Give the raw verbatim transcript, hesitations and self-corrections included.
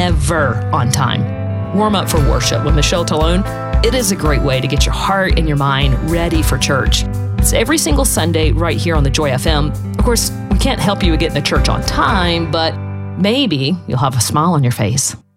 never on time. Warm up for worship with Michelle Talone. It is a great way to get your heart and your mind ready for church. It's every single Sunday right here on the Joy F M. Of course, we can't help you get to church on time, but maybe you'll have a smile on your face.